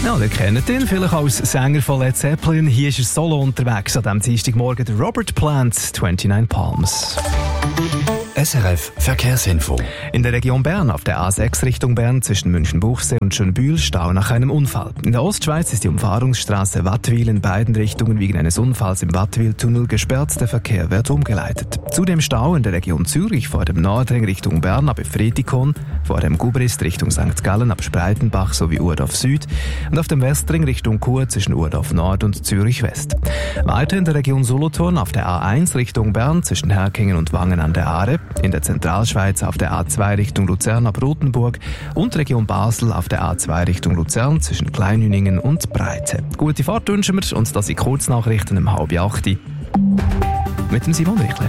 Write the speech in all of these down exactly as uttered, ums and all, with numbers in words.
Ja, ihr kennt ihn vielleicht als Sänger von Led Zeppelin. Hier ist er solo unterwegs an diesem Dienstagmorgen, der Robert Plant, neunundzwanzig Palms. S R F Verkehrsinfo. In der Region Bern auf der A sechs Richtung Bern zwischen München-Buchsee und Schönbühl Stau nach einem Unfall. In der Ostschweiz ist die Umfahrungsstraße Wattwil in beiden Richtungen wegen eines Unfalls im Wattwil-Tunnel gesperrt. Der Verkehr wird umgeleitet. Zudem Stau in der Region Zürich vor dem Nordring Richtung Bern ab Efretikon, vor dem Gubrist Richtung Sankt Gallen ab Spreitenbach sowie Urdorf Süd und auf dem Westring Richtung Chur zwischen Urdorf Nord und Zürich West. Weiter in der Region Solothurn auf der A eins Richtung Bern zwischen Herkingen und Wangen an der Aare, in der Zentralschweiz auf der A zwei Richtung Luzern ab Rothenburg und Region Basel auf der A zwei Richtung Luzern zwischen Kleinhüningen und Breite. Gute Fahrt wünschen wir und das sind Kurznachrichten um halb acht mit dem Simon Richle.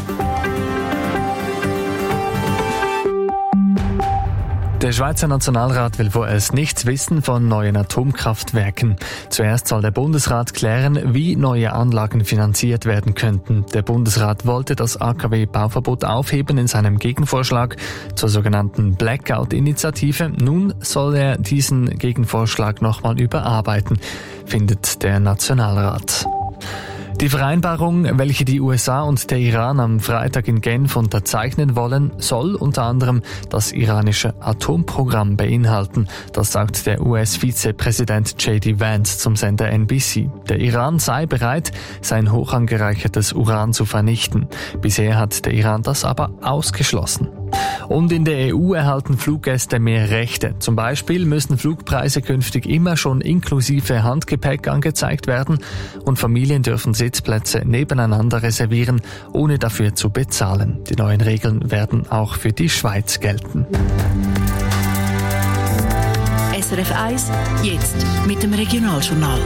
Der Schweizer Nationalrat will vorerst nichts wissen von neuen Atomkraftwerken. Zuerst soll der Bundesrat klären, wie neue Anlagen finanziert werden könnten. Der Bundesrat wollte das A K W-Bauverbot aufheben in seinem Gegenvorschlag zur sogenannten Blackout-Initiative. Nun soll er diesen Gegenvorschlag nochmal überarbeiten, findet der Nationalrat. Die Vereinbarung, welche die U S A und der Iran am Freitag in Genf unterzeichnen wollen, soll unter anderem das iranische Atomprogramm beinhalten. Das sagt der U S-Vizepräsident J D Vance zum Sender N B C. Der Iran sei bereit, sein hoch angereichertes Uran zu vernichten. Bisher hat der Iran das aber ausgeschlossen. Und in der E U erhalten Fluggäste mehr Rechte. Zum Beispiel müssen Flugpreise künftig immer schon inklusive Handgepäck angezeigt werden und Familien dürfen Sitzplätze nebeneinander reservieren, ohne dafür zu bezahlen. Die neuen Regeln werden auch für die Schweiz gelten. S R F eins, jetzt mit dem Regionaljournal.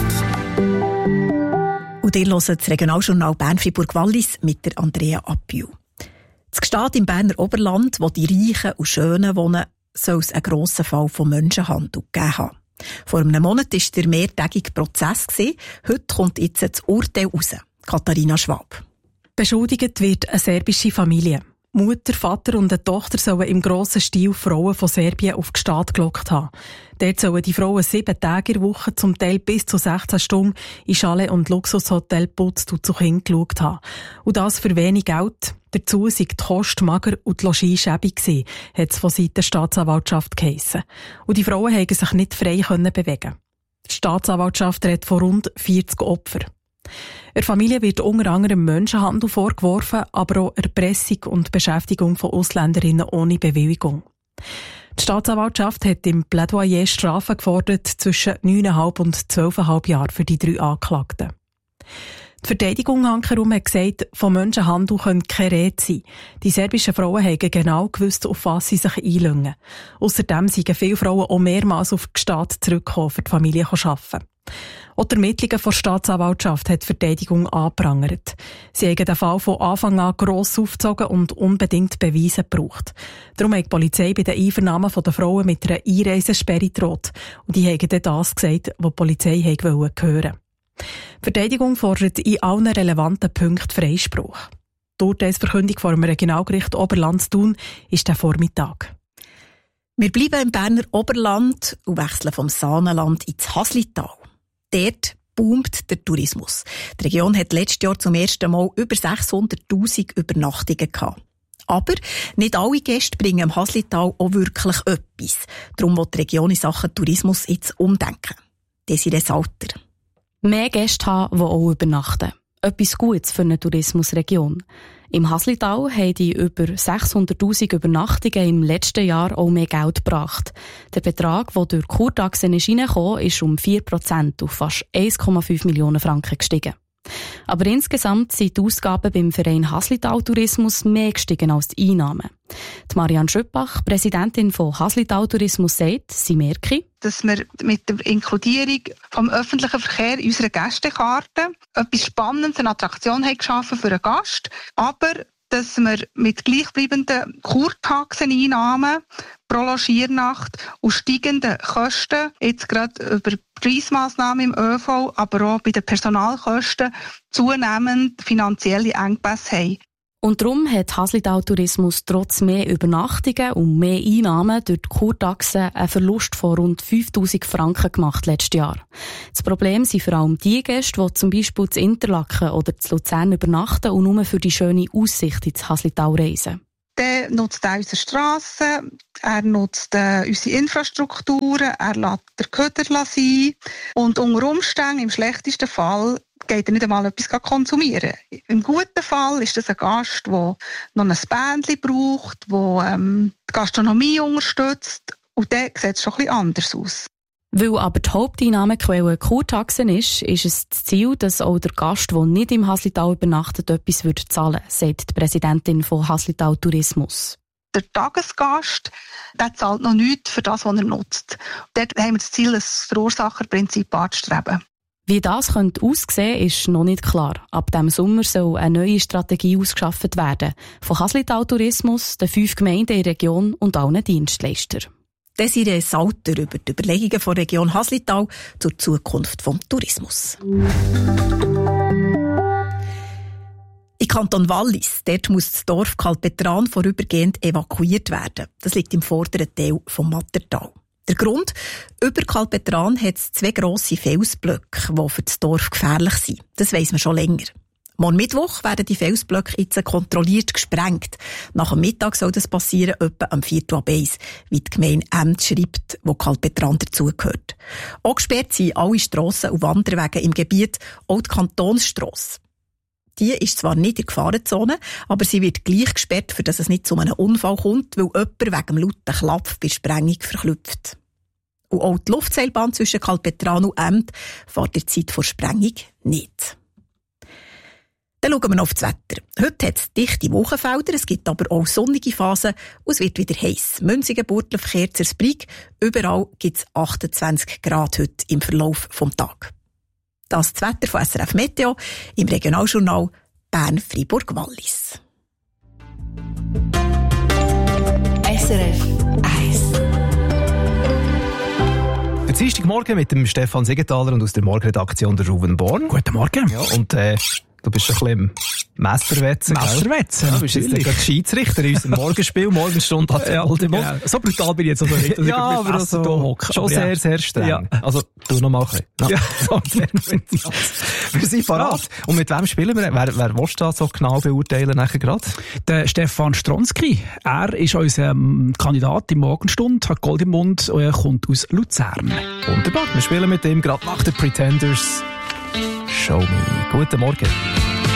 Und ihr hört das Regionaljournal Bern-Fribourg-Wallis mit der Andrea Appiu. Das Gstaad im Berner Oberland, wo die Reichen und Schönen wohnen, soll es einen grossen Fall von Menschenhandel gegeben haben. Vor einem Monat war der mehrtägige Prozess. Heute kommt jetzt das Urteil raus. Katharina Schwab. Beschuldigt wird eine serbische Familie. Mutter, Vater und eine Tochter sollen im grossen Stil Frauen von Serbien auf Gstaad gelockt haben. Dort sollen die Frauen sieben Tage in der Woche, zum Teil bis zu sechzehn Stunden, in Chalet und Luxushotel putzt und zu Kind geschaut haben. Und das für wenig Geld. Dazu sei die Kost mager und die Logis schäbig gewesen, hat es von Seiten der Staatsanwaltschaft geheissen. Und die Frauen konnten sich nicht frei bewegen. Die Staatsanwaltschaft redet von rund vierzig Opfern. Der Familie wird unter anderem Menschenhandel vorgeworfen, aber auch Erpressung und Beschäftigung von Ausländerinnen ohne Bewilligung. Die Staatsanwaltschaft hat im Plädoyer Strafen gefordert zwischen neuneinhalb und zwölfeinhalb Jahren für die drei Anklagten. Die Verteidigung hankerum hat gesagt, von Menschenhandel könne keine Rede sein. Die serbischen Frauen haben genau gewusst, auf was sie sich einlängen. Ausserdem sind viele Frauen auch mehrmals auf die Stadt zurückgekommen, für die Familie zu arbeiten. Auch die Ermittlungen der Staatsanwaltschaft hat die Verteidigung angeprangert. Sie haben den Fall von Anfang an gross aufgezogen und unbedingt Beweise gebraucht. Darum hat die Polizei bei den Einvernahmen der Frauen mit einer Einreisesperre gedroht. Und die haben dann das gesagt, was die Polizei hören wollte. Die Verteidigung fordert in allen relevanten Punkten Freispruch. Die Urteilsverkündung vor dem Regionalgericht Oberland Thun ist der Vormittag. Wir bleiben im Berner Oberland und wechseln vom Saanenland ins Haslital. Dort boomt der Tourismus. Die Region hat letztes Jahr zum ersten Mal über sechshunderttausend Übernachtungen gehabt. Aber nicht alle Gäste bringen im Haslital auch wirklich etwas. Darum will die Region in Sachen Tourismus jetzt umdenken. Desiree Salter. Mehr Gäste haben, die auch übernachten. Etwas Gutes für eine Tourismusregion. Im Haslital haben die über sechshunderttausend Übernachtungen im letzten Jahr auch mehr Geld gebracht. Der Betrag, der durch Kurtaxen reingekommen ist, ist um vier Prozent auf fast eins Komma fünf Millionen Franken gestiegen. Aber insgesamt sind die Ausgaben beim Verein Haslital Tourismus mehr gestiegen als die Einnahmen. Die Marianne Schöppach, Präsidentin von Haslital Tourismus, sagt, sie merke, dass wir mit der Inkludierung vom öffentlichen Verkehr in unserer Gästekarte etwas Spannendes, eine Attraktion haben geschaffen für einen Gast, aber dass wir mit gleichbleibenden Kurtaxeneinnahmen pro Logiernacht und steigenden Kosten, jetzt gerade über Preismaßnahmen im ÖV, aber auch bei den Personalkosten, zunehmend finanzielle Engpässe haben. Und darum hat Haslitau Tourismus trotz mehr Übernachtungen und mehr Einnahmen durch die Kurtaxe einen Verlust von rund fünftausend Franken gemacht letztes Jahr. Das Problem sind vor allem die Gäste, die zum Beispiel zu Interlaken oder zu Luzern übernachten und nur für die schöne Aussicht ins Haslitau reisen. Der nutzt auch unsere Strassen, er nutzt äh, unsere Infrastrukturen, er lässt den Köder sein und unter Umständen, im schlechtesten Fall, geht er nicht einmal etwas konsumieren. Im guten Fall ist das ein Gast, der noch ein Bändchen braucht, der ähm, die Gastronomie unterstützt und dann sieht es schon ein bisschen anders aus. Weil aber die Haupteinnahmequelle Kurtaxen ist, ist es das Ziel, dass auch der Gast, der nicht im Haslitau übernachtet, etwas würde zahlen, sagt die Präsidentin von Haslitau Tourismus. Der Tagesgast, der zahlt noch nichts für das, was er nutzt. Dort haben wir das Ziel, das Verursacherprinzip anzustreben. Wie das könnte aussehen, ist noch nicht klar. Ab diesem Sommer soll eine neue Strategie ausgeschafft werden. Von Haslitau Tourismus, den fünf Gemeinden in der Region und allen Dienstleistern. Desiree Sauter über die Überlegungen der Region Haslitau zur Zukunft des Tourismus. Im Kanton Wallis, dort muss das Dorf Kalpetran vorübergehend evakuiert werden. Das liegt im vorderen Teil vom Mattertal. Der Grund? Über Kalpetran hat es zwei grosse Felsblöcke, die für das Dorf gefährlich sind. Das weiss man schon länger. Morgen Mittwoch werden die Felsblöcke jetzt kontrolliert gesprengt. Nach dem Mittag soll das passieren, etwa am Viertel ab eins, wie die Gemeinde Emt schreibt, wo Kalpetran dazugehört. Auch gesperrt sind alle Strassen und Wanderwege im Gebiet, auch die Kantonsstrasse. Die ist zwar nicht in der Gefahrenzone, aber sie wird gleich gesperrt, für dass es nicht zu einem Unfall kommt, weil jemand wegen dem lauten Klapp bei Sprengung verklüpft. Und auch die Luftseilbahn zwischen Kalpetran und Emt fährt der Zeit vor Sprengung nicht. Dann schauen wir noch auf das Wetter. Heute hat es dichte Wolkenfelder, es gibt aber auch sonnige Phasen und es wird wieder heiß. Münzigen, Burgdorf, Zersbrig, überall gibt es achtundzwanzig Grad heute im Verlauf des Tages. Das ist das Wetter von S R F Meteo im Regionaljournal Bern-Fribourg-Wallis. S R F eins. Der Dienstagmorgen mit dem Stefan Siegenthaler und aus der Morgenredaktion der Ruben Born. Guten Morgen. Ja, und äh, du bist ein bisschen im Messerwetzen. Messerwetzen, ja, du bist jetzt gerade Schiedsrichter in unserem Morgenspiel. Morgenstunde hat ja, genau. So brutal bin ich jetzt also nicht, dass ja, ich aber also, also, hocke. schon aber sehr, ja. sehr streng. Ja. Also, tu noch mal ein bisschen. Ja. So, sehr gut. Wir sind parat. Ja. Und mit wem spielen wir? Wer, wer willst du da so genau beurteilen nachher gerade? Der Stefan Stronski. Er ist unser ähm, Kandidat im Morgenstunde, hat Gold im Mund und er kommt aus Luzern. Wunderbar. Wir spielen mit ihm gerade nach den Pretenders. Show me. Guten Morgen.